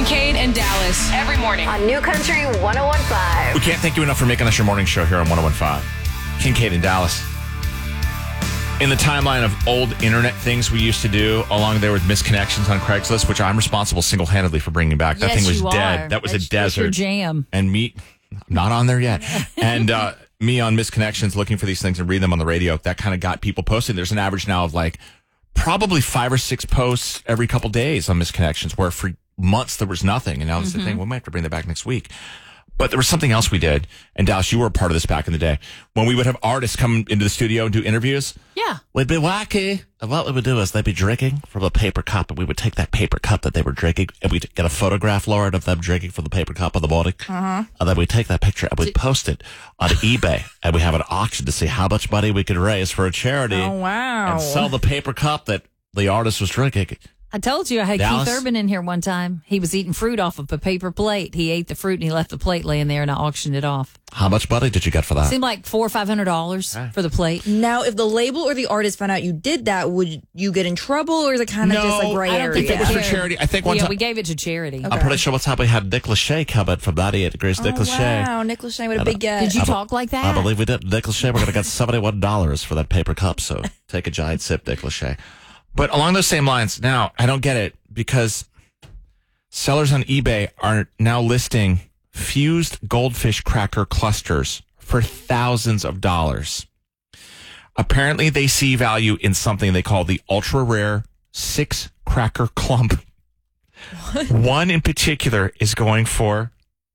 Kincaid and Dallas every morning on New Country 101.5. We can't thank you enough for making us your morning show here on 101.5. Kincaid and Dallas. In the timeline of old internet things we used to do, along there with misconnections on Craigslist, which I'm responsible single-handedly for bringing back. That thing was dead. That was a desert. Your jam. And me, I'm not on there yet. And me on misconnections, looking for these things and reading them on the radio. That kind of got people posting. There's an average now of like probably 5 or 6 posts every couple days on misconnections, where for months there was nothing. And now it's the thing, we might have to bring that back next week. But there was something else we did. And Dallas, you were a part of this back in the day. When we would have artists come into the studio and do interviews. Yeah. We'd be wacky. And what we would do is they'd be drinking from a paper cup. And we would take that paper cup that they were drinking. And we'd get a photograph, Lauren, of them drinking from the paper cup in the morning. And then we'd take that picture and we'd post it on eBay. And we have an auction to see how much money we could raise for a charity. Oh, wow. And sell the paper cup that the artist was drinking. I told you I had Dallas? Keith Urban in here one time. He was eating fruit off of a paper plate. He ate the fruit and he left the plate laying there, and I auctioned it off. How much money did you get for that? Seemed like $400 or $500 for the plate. Now, if the label or the artist found out you did that, would you get in trouble, or is it kind of just a gray I don't area? think If it was for charity, I think one time. we gave it to charity. I'm pretty sure one time we had Nick Lachey come in from 98 Degrees. Nick Lachey. Wow, Nick Lachey, what a big get. Did you talk like that? I believe we did. Nick Lachey, we're going to get $71 for that paper cup. So take a giant sip, Nick Lachey. But along those same lines, now, I don't get it, because sellers on eBay are now listing fused goldfish cracker clusters for thousands of dollars. Apparently, they see value in something they call the ultra rare 6 cracker clump. One in particular is going for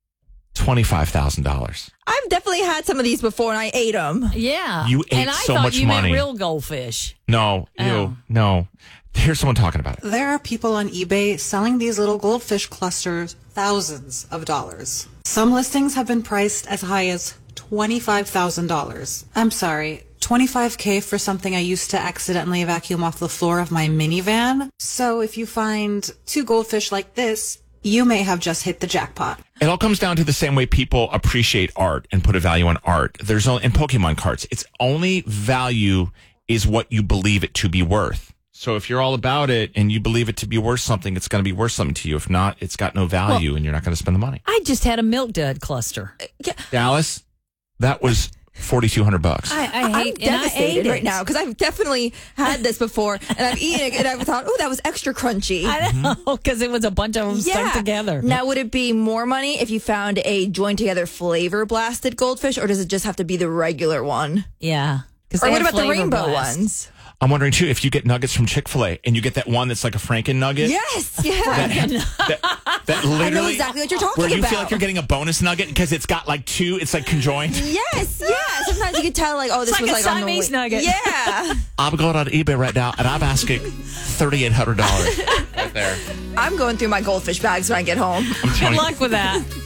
$25,000. I've definitely had some of these before, and I ate them. Yeah. You ate and I so thought much you money. meant real goldfish. No, Oh. no. Here's someone talking about it. There are people on eBay selling these little goldfish clusters thousands of dollars. Some listings have been priced as high as $25,000. I'm sorry, $25K for something I used to accidentally vacuum off the floor of my minivan. So if you find 2 goldfish like this, you may have just hit the jackpot. It all comes down to the same way people appreciate art and put a value on art. There's only, in Pokemon cards, it's only value is what you believe it to be worth. So if you're all about it and you believe it to be worth something, it's going to be worth something to you. If not, it's got no value and you're not going to spend the money. I just had a milk dud cluster. Dallas, that was $4,200. I'm I'm devastated right now, because I've definitely had this before, and I've eaten it, and I thought, oh, that was extra crunchy. I know, because it was a bunch of them stuck together. Now, would it be more money if you found a joined together flavor blasted goldfish, or does it just have to be the regular one? Yeah. Or what about the rainbow ones? I'm wondering, too, if you get nuggets from Chick-fil-A and you get that one that's like a Franken nugget. Yes, yeah. That literally, I know exactly what you're talking where you about. feel like you're getting a bonus nugget because it's got like 2, it's like conjoined. Yes, yeah. Sometimes you can tell, like, oh, this It's was like a like on the Siamese nugget. Yeah. I'm going on eBay right now and I'm asking $3,800 right there. I'm going through my goldfish bags when I get home. Good luck with that.